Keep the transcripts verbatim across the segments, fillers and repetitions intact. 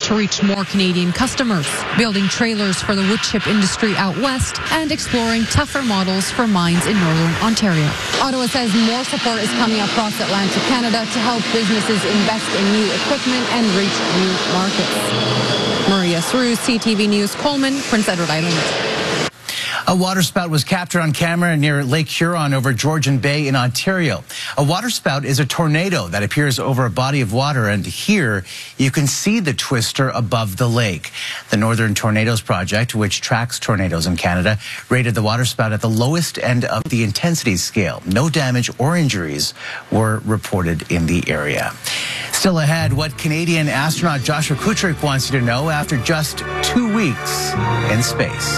to reach more Canadian customers, building trailers for the wood chip industry out west and exploring tougher models for mines in northern Ontario. Ottawa says more support is coming across Atlantic Canada to help businesses invest in new equipment and reach new markets. Maria Sru, C T V News, Coleman, Prince Edward Island. A waterspout was captured on camera near Lake Huron over Georgian Bay in Ontario. A waterspout is a tornado that appears over a body of water, and here you can see the twister above the lake. The Northern Tornadoes Project, which tracks tornadoes in Canada, rated the waterspout at the lowest end of the intensity scale. No damage or injuries were reported in the area. Still ahead, what Canadian astronaut Joshua Kutryk wants you to know after just two weeks in space.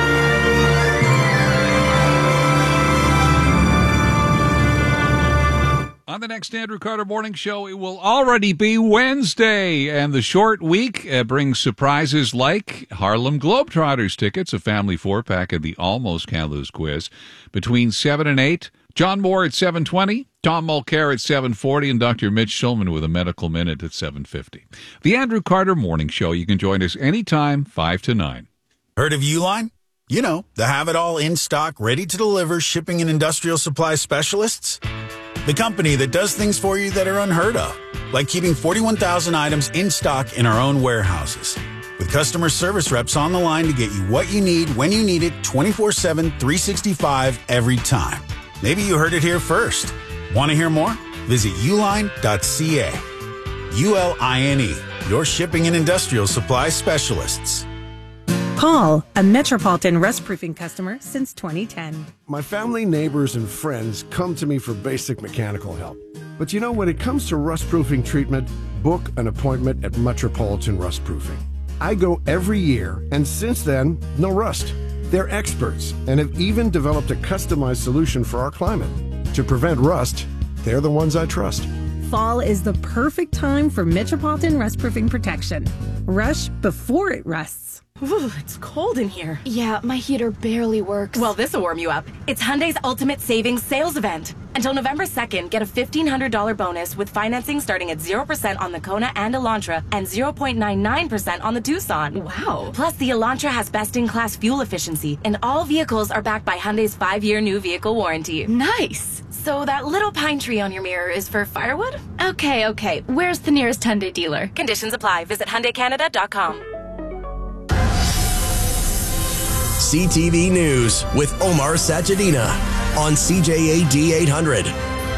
On the next Andrew Carter Morning Show, it will already be Wednesday, and the short week uh, brings surprises like Harlem Globetrotters tickets, a family four-pack of the Almost Can't Lose quiz, between seven and eight. John Moore at seven twenty, Tom Mulcair at seven forty, and Doctor Mitch Schulman with a medical minute at seven fifty. The Andrew Carter Morning Show, you can join us anytime, five to nine. Heard of Uline? You know, the have-it-all in-stock, ready-to-deliver shipping and industrial supply specialists. The company that does things for you that are unheard of, like keeping forty-one thousand items in stock in our own warehouses. With customer service reps on the line to get you what you need when you need it twenty-four seven, three sixty-five every time. Maybe you heard it here first. Want to hear more? Visit uline dot c a. U L I N E, your shipping and industrial supply specialists. Paul, a Metropolitan rust-proofing customer since twenty ten. My family, neighbors, and friends come to me for basic mechanical help. But you know, when it comes to rust-proofing treatment, book an appointment at Metropolitan Rust-Proofing. I go every year, and since then, no rust. They're experts and have even developed a customized solution for our climate. To prevent rust, they're the ones I trust. Fall is the perfect time for Metropolitan rust-proofing protection. Rush before it rusts. Ooh, it's cold in here. Yeah, my heater barely works. Well, this'll warm you up. It's Hyundai's Ultimate Savings Sales Event. Until November second, get a fifteen hundred dollars bonus with financing starting at zero percent on the Kona and Elantra and zero point nine nine percent on the Tucson. Wow. Plus, the Elantra has best-in-class fuel efficiency, and all vehicles are backed by Hyundai's five-year new vehicle warranty. Nice. So that little pine tree on your mirror is for firewood? Okay, okay. Where's the nearest Hyundai dealer? Conditions apply. Visit Hyundai Canada dot com. C T V News with Omar Sajadina on C J A D eight hundred.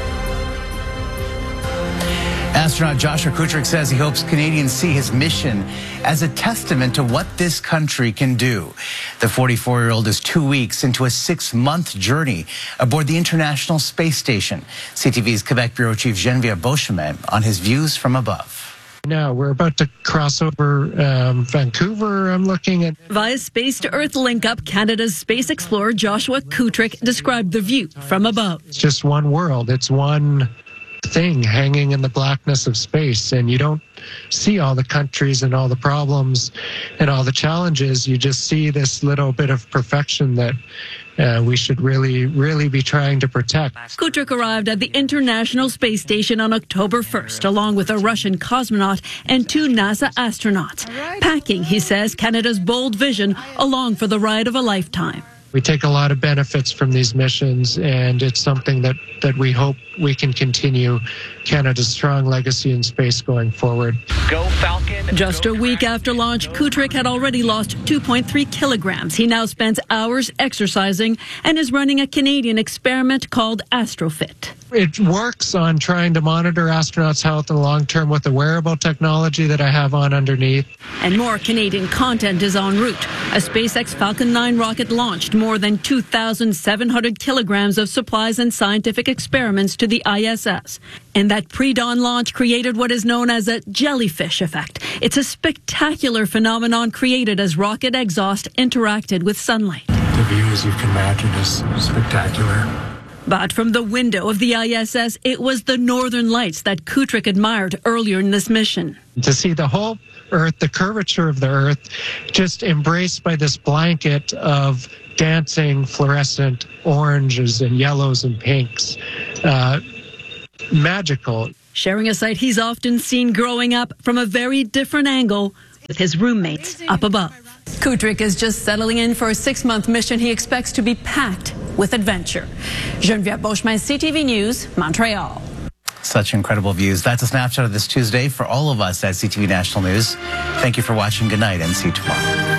Astronaut Joshua Kutryk says he hopes Canadians see his mission as a testament to what this country can do. The forty-four-year-old is two weeks into a six-month journey aboard the International Space Station. C T V's Quebec Bureau Chief Geneviève Beauchemin on his views from above. Now, we're about to cross over um, Vancouver, I'm looking at. Via Space to Earth link-up, Canada's space explorer Joshua Kutryk described the view from above. It's just one world. It's one thing hanging in the blackness of space, and you don't see all the countries and all the problems and all the challenges. You just see this little bit of perfection that uh, we should really, really be trying to protect. Kutryk arrived at the International Space Station on October first, along with a Russian cosmonaut and two NASA astronauts, packing, he says, Canada's bold vision along for the ride of a lifetime. We take a lot of benefits from these missions, and it's something that, that we hope we can continue Canada's strong legacy in space going forward. Go Falcon. Just a week after launch, Kutryk had already lost two point three kilograms. He now spends hours exercising and is running a Canadian experiment called AstroFit. It works on trying to monitor astronauts' health in the long term with the wearable technology that I have on underneath. And more Canadian content is en route. A SpaceX Falcon nine rocket launched more than two thousand seven hundred kilograms of supplies and scientific experiments to the I S S. And that pre-dawn launch created what is known as a jellyfish effect. It's a spectacular phenomenon created as rocket exhaust interacted with sunlight. The view, as you can imagine, is spectacular. But from the window of the I S S, it was the northern lights that Kutryk admired earlier in this mission. To see the whole Earth, the curvature of the Earth, just embraced by this blanket of dancing fluorescent oranges and yellows and pinks. Uh, magical. Sharing a sight he's often seen growing up from a very different angle with his roommates up above. Kutryk is just settling in for a six-month mission he expects to be packed with adventure. Geneviève Beauchemin, C T V News, Montreal. Such incredible views. That's a snapshot of this Tuesday for all of us at C T V National News. Thank you for watching. Good night and see you tomorrow.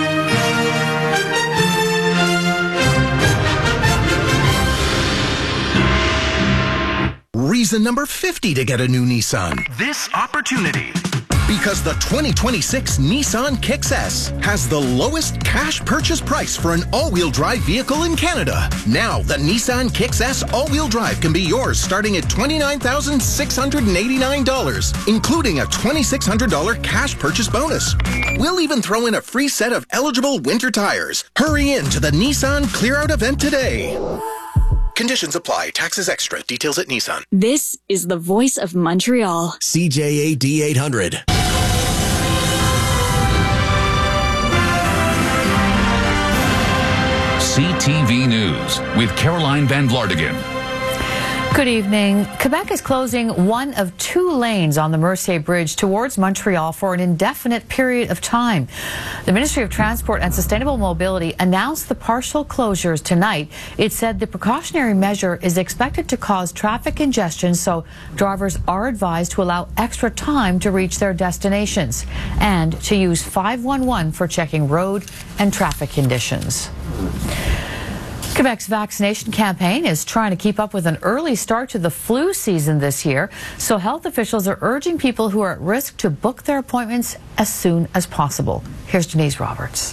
Reason number fifty to get a new Nissan. This opportunity. Because the twenty twenty-six Nissan Kicks S has the lowest cash purchase price for an all-wheel drive vehicle in Canada. Now, the Nissan Kicks S all-wheel drive can be yours starting at twenty-nine thousand six hundred eighty-nine dollars, including a two thousand six hundred dollars cash purchase bonus. We'll even throw in a free set of eligible winter tires. Hurry in to the Nissan Clear Out event today. Conditions apply. Taxes extra. Details at Nissan. This is the voice of Montreal. C J A D eight hundred. C T V News with Caroline Van Vlartigan. Good evening. Quebec is closing one of two lanes on the Mercier Bridge towards Montreal for an indefinite period of time. The Ministry of Transport and Sustainable Mobility announced the partial closures tonight. It said the precautionary measure is expected to cause traffic congestion, so drivers are advised to allow extra time to reach their destinations and to use five one one for checking road and traffic conditions. Quebec's vaccination campaign is trying to keep up with an early start to the flu season this year, so health officials are urging people who are at risk to book their appointments as soon as possible. Here's Denise Roberts.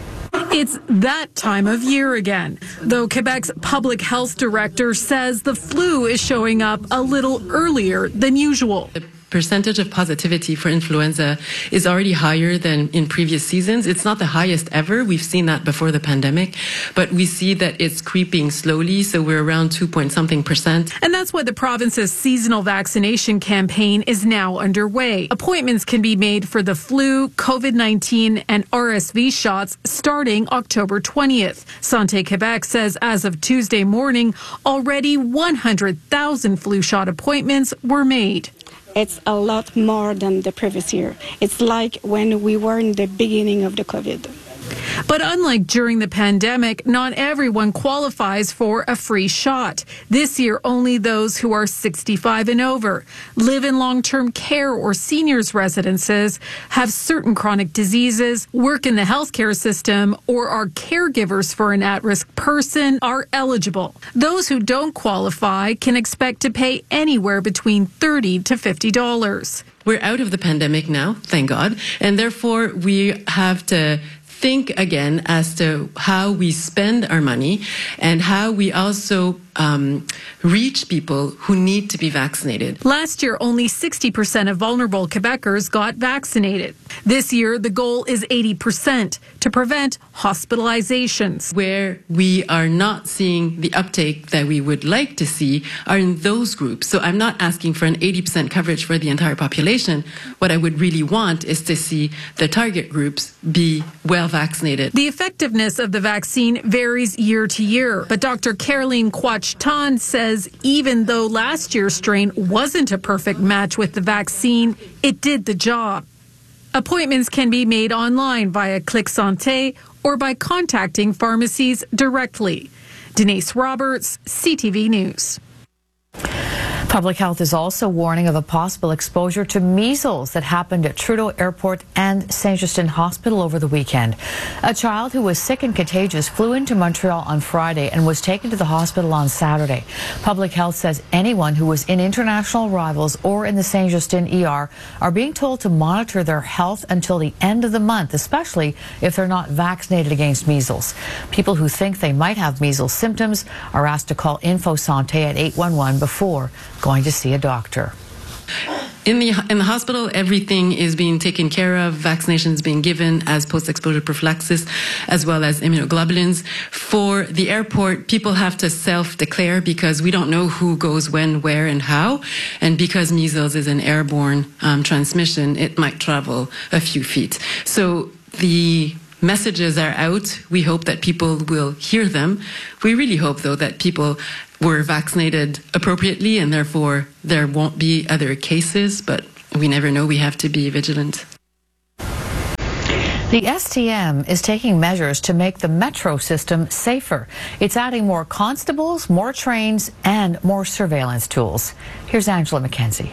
It's that time of year again, though Quebec's public health director says the flu is showing up a little earlier than usual. Percentage of positivity for influenza is already higher than in previous seasons. It's not the highest ever. We've seen that before the pandemic, but we see that it's creeping slowly. So we're around two point something percent. And that's why the province's seasonal vaccination campaign is now underway. Appointments can be made for the flu, COVID nineteen, and R S V shots starting October twentieth. Santé Québec says as of Tuesday morning, already one hundred thousand flu shot appointments were made. It's a lot more than the previous year. It's like when we were in the beginning of the COVID. But unlike during the pandemic, not everyone qualifies for a free shot. This year, only those who are sixty-five and over, live in long-term care or seniors' residences, have certain chronic diseases, work in the healthcare system, or are caregivers for an at-risk person are eligible. Those who don't qualify can expect to pay anywhere between thirty to fifty dollars. We're out of the pandemic now, thank God, and therefore we have to think again as to how we spend our money and how we also um, reach people who need to be vaccinated. Last year, only sixty percent of vulnerable Quebecers got vaccinated. This year, the goal is eighty percent to prevent hospitalizations. Where we are not seeing the uptake that we would like to see are in those groups. So I'm not asking for an eighty percent coverage for the entire population. What I would really want is to see the target groups be well vaccinated. The effectiveness of the vaccine varies year to year, but Doctor Caroline Quach-Tan says even though last year's strain wasn't a perfect match with the vaccine, it did the job. Appointments can be made online via Click Santé or by contacting pharmacies directly. Denise Roberts, C T V News. Public Health is also warning of a possible exposure to measles that happened at Trudeau Airport and Saint-Justin Hospital over the weekend. A child who was sick and contagious flew into Montreal on Friday and was taken to the hospital on Saturday. Public Health says anyone who was in international arrivals or in the Saint-Justin E R are being told to monitor their health until the end of the month, especially if they're not vaccinated against measles. People who think they might have measles symptoms are asked to call Info Santé at eight one one before going to see a doctor. In the in the hospital, everything is being taken care of. Vaccinations being given as post-exposure prophylaxis, as well as immunoglobulins. For the airport, people have to self-declare because we don't know who goes when, where, and how. And because measles is an airborne um, transmission, it might travel a few feet. So the messages are out. We hope that people will hear them. We really hope, though, that people were vaccinated appropriately and therefore there won't be other cases, but we never know. We have to be vigilant. The S T M is taking measures to make the metro system safer. It's adding more constables, more trains, and more surveillance tools. Here's Angela McKenzie.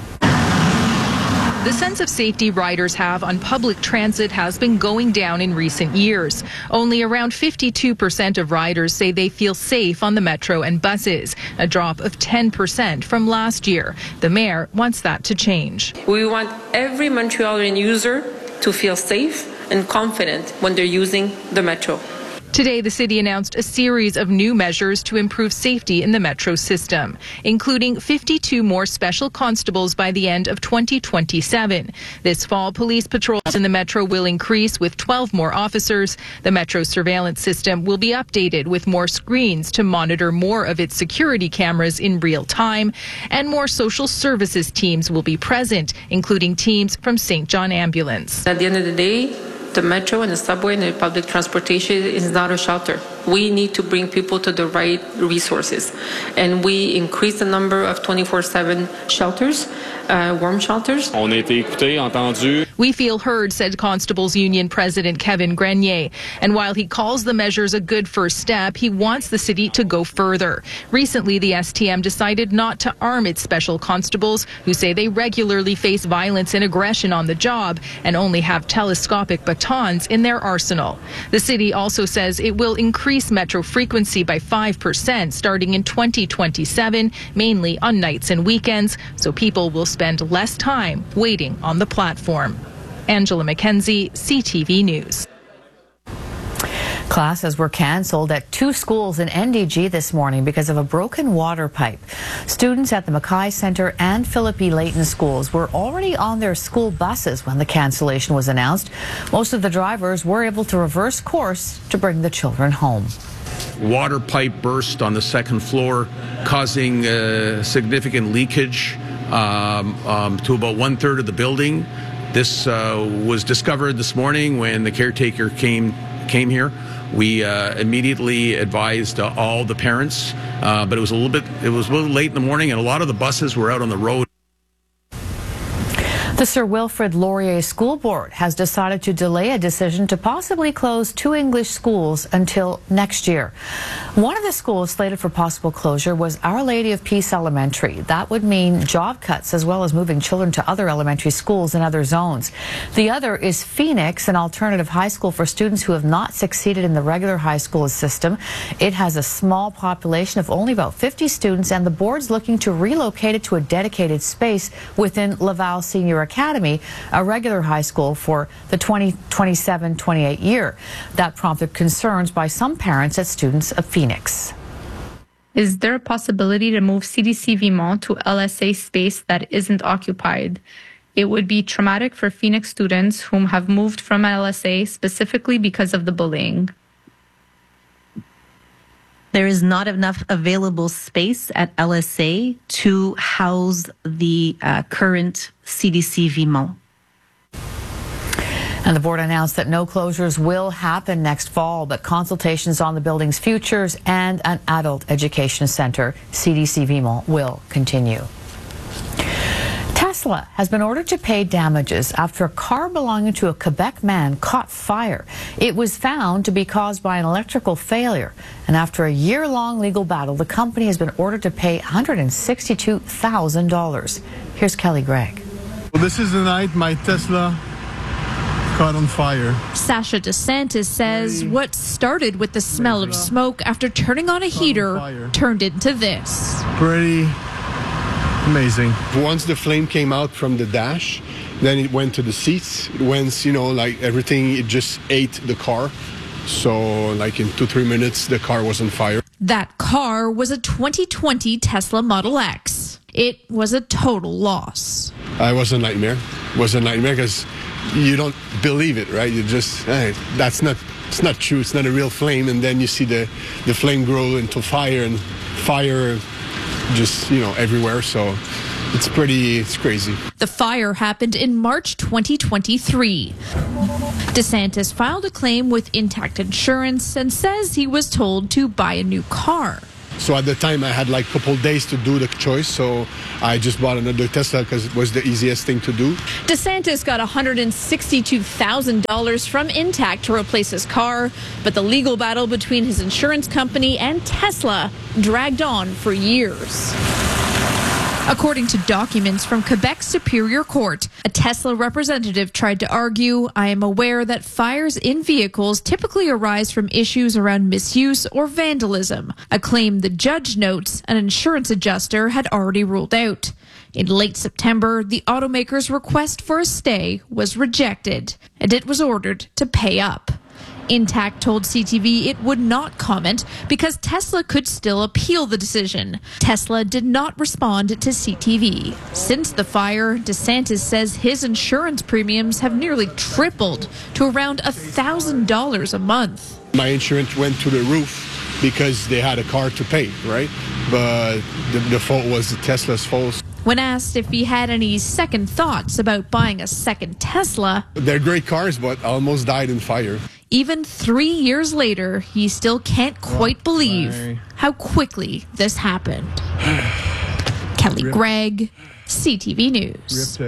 The sense of safety riders have on public transit has been going down in recent years. Only around fifty-two percent of riders say they feel safe on the metro and buses, a drop of ten percent from last year. The mayor wants that to change. We want every Montrealan user to feel safe and confident when they're using the metro. Today, the city announced a series of new measures to improve safety in the metro system, including fifty-two more special constables by the end of twenty twenty-seven. This fall, police patrols in the metro will increase with twelve more officers. The metro surveillance system will be updated with more screens to monitor more of its security cameras in real time, and more social services teams will be present, including teams from Saint John Ambulance. At the end of the day, the metro and the subway and the public transportation is not a shelter. We need to bring people to the right resources. And we increase the number of twenty-four seven shelters, uh, warm shelters. On a été écouté, entendu. We feel heard, said Constables Union President Kevin Grenier. And while he calls the measures a good first step, he wants the city to go further. Recently, the S T M decided not to arm its special constables, who say they regularly face violence and aggression on the job and only have telescopic batons in their arsenal. The city also says it will increase metro frequency by five percent starting in twenty twenty-seven, mainly on nights and weekends, so people will spend less time waiting on the platform. Angela McKenzie, C T V News. Classes were canceled at two schools in N D G this morning because of a broken water pipe. Students at the Mackay Center and Philip E. Layton schools were already on their school buses when the cancellation was announced. Most of the drivers were able to reverse course to bring the children home. Water pipe burst on the second floor, causing uh, significant leakage um, um, to about one third of the building. This uh, was discovered this morning when the caretaker came came here. We uh, immediately advised uh, all the parents, uh, but it was a little bit it was a little late in the morning, and a lot of the buses were out on the road. The Sir Wilfrid Laurier School Board has decided to delay a decision to possibly close two English schools until next year. One of the schools slated for possible closure was Our Lady of Peace Elementary. That would mean job cuts as well as moving children to other elementary schools in other zones. The other is Phoenix, an alternative high school for students who have not succeeded in the regular high school system. It has a small population of only about fifty students, and the board's looking to relocate it to a dedicated space within Laval Senior Academy, a regular high school for the twenty twenty-seven twenty-eight year. That prompted concerns by some parents and students of Phoenix. Is there a possibility to move C D C Vimont to L S A space that isn't occupied? It would be traumatic for Phoenix students whom have moved from L S A specifically because of the bullying. There is not enough available space at L S A to house the uh, current C D C Vimont. And the board announced that no closures will happen next fall, but consultations on the building's futures and an adult education center, C D C Vimont, will continue. Tesla has been ordered to pay damages after a car belonging to a Quebec man caught fire. It was found to be caused by an electrical failure. And after a year-long legal battle, the company has been ordered to pay one hundred sixty-two thousand dollars. Here's Kelly Gregg. Well, this is the night my Tesla caught on fire. Sasha DeSantis says what started with the smell of smoke after turning on a heater turned into this. Pretty amazing. Once the flame came out from the dash, then it went to the seats. It went, you know, like everything, it just ate the car. So like in two, three minutes, the car was on fire. That car was a twenty twenty Tesla Model X. It was a total loss. Uh, it was a nightmare. It was a nightmare because you don't believe it, right? You just, hey, that's not, it's not true. It's not a real flame. And then you see the, the flame grow into fire, and fire just, you know, everywhere. So it's pretty, it's crazy. The fire happened in March twenty twenty-three. DeSantis filed a claim with Intact Insurance and says he was told to buy a new car. So at the time, I had like a couple days to do the choice. So I just bought another Tesla because it was the easiest thing to do. DeSantis got one hundred sixty-two thousand dollars from Intact to replace his car, but the legal battle between his insurance company and Tesla dragged on for years. According to documents from Quebec's Superior Court, a Tesla representative tried to argue, I am aware that fires in vehicles typically arise from issues around misuse or vandalism, a claim the judge notes an insurance adjuster had already ruled out. In late September, the automaker's request for a stay was rejected, and it was ordered to pay up. Intact told C T V it would not comment because Tesla could still appeal the decision. Tesla did not respond to C T V. Since the fire, DeSantis says his insurance premiums have nearly tripled to around one thousand dollars a month. My insurance went to the roof because they had a car to pay, right? But the, the fault was the Tesla's fault. When asked if he had any second thoughts about buying a second Tesla, they're great cars, but I almost died in fire. Even three years later, he still can't quite believe how quickly this happened. Kelly Gregg, C T V News.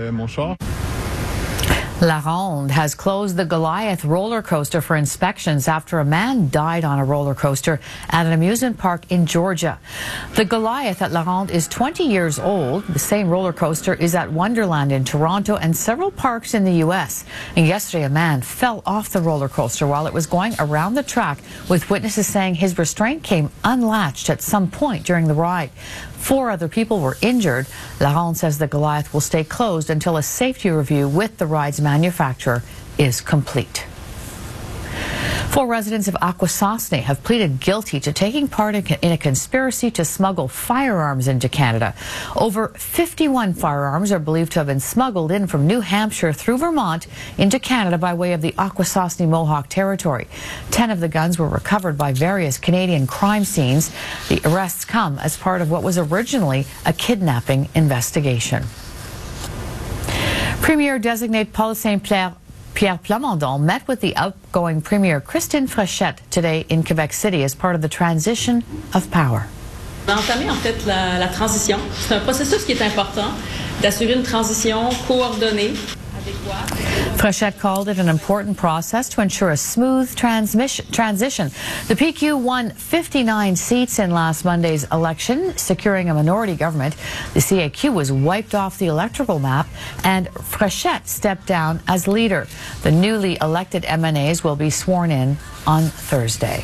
La Ronde has closed the Goliath roller coaster for inspections after a man died on a roller coaster at an amusement park in Georgia. The Goliath at La Ronde is twenty years old. The same roller coaster is at Wonderland in Toronto and several parks in the U S. And yesterday, a man fell off the roller coaster while it was going around the track, with witnesses saying his restraint came unlatched at some point during the ride. Four other people were injured. La Ronde says the Goliath will stay closed until a safety review with the ride's manufacturer is complete. Four residents of Akwesasne have pleaded guilty to taking part in a conspiracy to smuggle firearms into Canada. Over fifty-one firearms are believed to have been smuggled in from New Hampshire through Vermont into Canada by way of the Akwesasne Mohawk territory. Ten of the guns were recovered by various Canadian crime scenes. The arrests come as part of what was originally a kidnapping investigation. Premier-designate Paul Saint-Pierre Pierre Plamondon met with the outgoing Premier Christine Fréchette today in Quebec City as part of the transition of power. On a entamé en fait la, la transition. C'est un processus qui est important d'assurer une transition coordonnée. Fréchette called it an important process to ensure a smooth transmission, transition. The P Q won fifty-nine seats in last Monday's election, securing a minority government. The C A Q was wiped off the electoral map, and Fréchette stepped down as leader. The newly elected M N As will be sworn in on Thursday.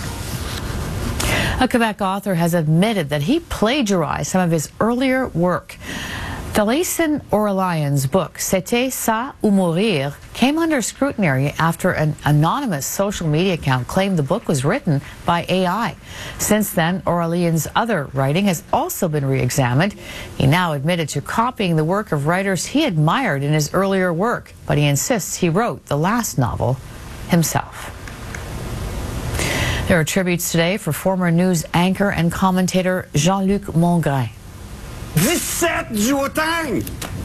A Quebec author has admitted that he plagiarized some of his earlier work. Thalayson Oralian's book, C'était ça ou mourir, came under scrutiny after an anonymous social media account claimed the book was written by A I. Since then, Oralian's other writing has also been re-examined. He now admitted to copying the work of writers he admired in his earlier work, but he insists he wrote the last novel himself. There are tributes today for former news anchor and commentator Jean-Luc Mongrain. dix-sept duotang!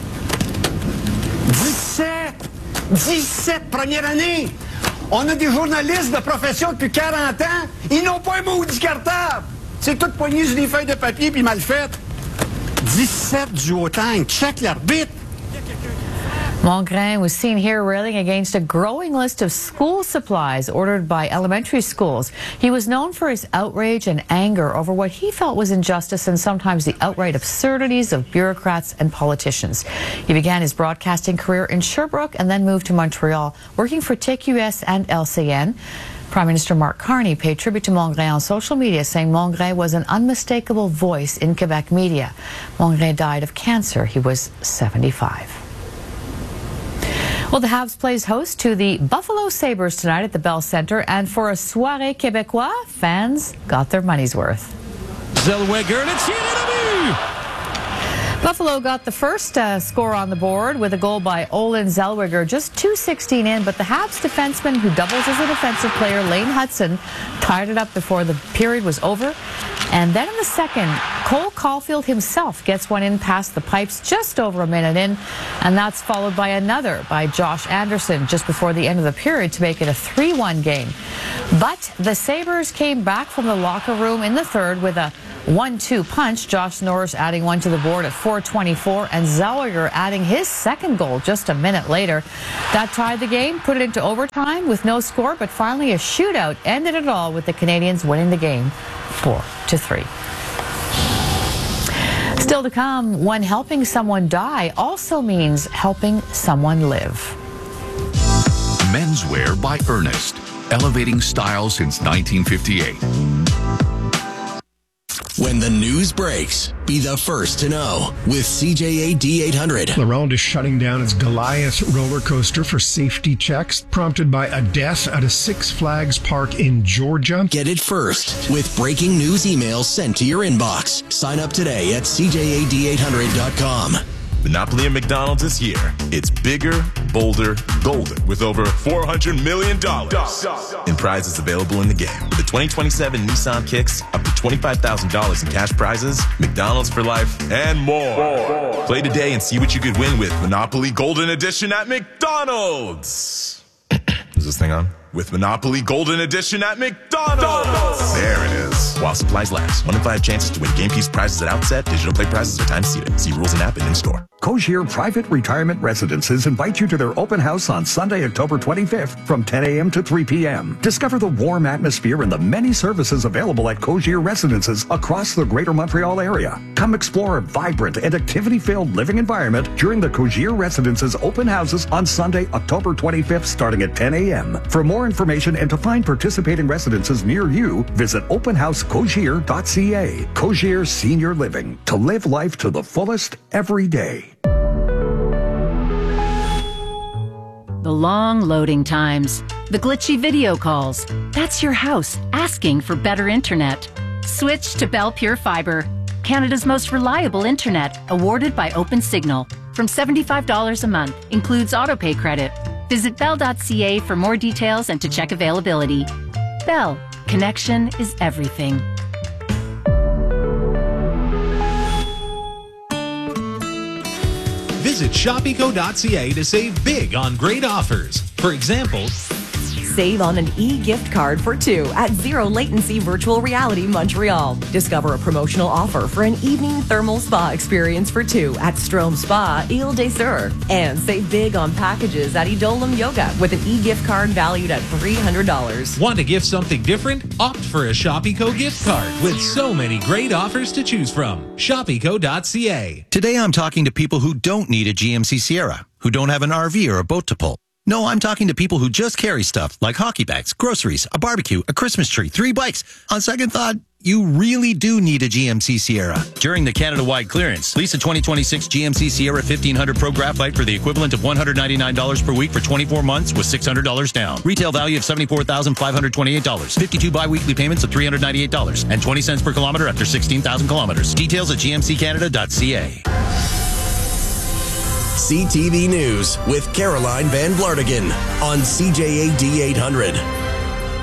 dix-sept! dix-sept première année! On a des journalistes de profession depuis quarante ans, ils n'ont pas un maudit cartable! C'est tout poigné sur des feuilles de papier puis mal fait. dix-sept duotang! Check l'arbitre! Mongrain was seen here railing against a growing list of school supplies ordered by elementary schools. He was known for his outrage and anger over what he felt was injustice and sometimes the outright absurdities of bureaucrats and politicians. He began his broadcasting career in Sherbrooke and then moved to Montreal, working for T Q S and L C N. Prime Minister Mark Carney paid tribute to Mongrain on social media, saying Mongrain was an unmistakable voice in Quebec media. Mongrain died of cancer. He was seventy-five. Well, the Habs plays host to the Buffalo Sabres tonight at the Bell Centre, and for a soirée québécois, fans got their money's worth. Zellweger, le tir et le but! Buffalo got the first uh, score on the board with a goal by Olin Zellweger, just two sixteen in, but the Habs defenseman, who doubles as a defensive player, Lane Hudson, tied it up before the period was over. And then in the second, Cole Caulfield himself gets one in past the pipes just over a minute in, and that's followed by another by Josh Anderson just before the end of the period to make it a three one game. But the Sabres came back from the locker room in the third with a one two punch. Josh Norris adding one to the board at four twenty-four, and Zellweger adding his second goal just a minute later. That tied the game, put it into overtime with no score, but finally a shootout ended it all with the Canadians winning the game four to three. Still to come, when helping someone die also means helping someone live. Menswear by Ernest, elevating style since nineteen fifty-eight. When the news breaks, be the first to know with C J A D eight hundred. La Ronde is shutting down its Goliath roller coaster for safety checks, prompted by a death at a Six Flags park in Georgia. Get it first with breaking news emails sent to your inbox. Sign up today at C J A D eight hundred dot com. Monopoly at McDonald's is here. It's bigger, bolder, golden, with over four hundred million dollars in prizes available in the game. With the twenty twenty-seven Nissan Kicks, up to twenty-five thousand dollars in cash prizes, McDonald's for life, and more. more. Play today and see what you could win with Monopoly Golden Edition at McDonald's. Is this thing on? With Monopoly Golden Edition at McDonald's. There it is. While supplies last. One in five chances to win game piece prizes at outset. Digital play prizes are time seated. See rules and app and in store. Cogir Private Retirement Residences invite you to their open house on Sunday, October twenty-fifth from ten a.m. to three p.m. Discover the warm atmosphere and the many services available at Cogir Residences across the Greater Montreal area. Come explore a vibrant and activity-filled living environment during the Cogir Residences open houses on Sunday, October twenty-fifth, starting at ten a.m. For more information and to find participating residences near you, visit open house cogir dot c a. Cogir Senior Living. To live life to the fullest every day. The long loading times, the glitchy video calls. That's your house asking for better internet. Switch to Bell Pure Fiber, Canada's most reliable internet, awarded by OpenSignal. From seventy-five dollars a month, includes autopay credit. Visit bell dot c a for more details and to check availability. Bell, connection is everything. Visit shopeco dot c a to save big on great offers. For example, save on an e-gift card for two at Zero Latency Virtual Reality Montreal. Discover a promotional offer for an evening thermal spa experience for two at Strom Spa, Ile des Sœurs. And save big on packages at Edolam Yoga with an e-gift card valued at three hundred dollars. Want to gift something different? Opt for a Shopeco gift card with so many great offers to choose from. shopeco dot c a. Today I'm talking to people who don't need a G M C Sierra, who don't have an R V or a boat to pull. No, I'm talking to people who just carry stuff like hockey bags, groceries, a barbecue, a Christmas tree, three bikes. On second thought, you really do need a G M C Sierra. During the Canada-wide clearance, lease a twenty twenty-six G M C Sierra fifteen hundred Pro Graphite for the equivalent of one hundred ninety-nine dollars per week for twenty-four months with six hundred dollars down. Retail value of seventy-four thousand five hundred twenty-eight dollars. fifty-two bi-weekly payments of three hundred ninety-eight dollars and twenty cents per kilometer after sixteen thousand kilometers. Details at g m c canada dot c a. C T V News with Caroline Van Vlartigan on C J A D eight hundred.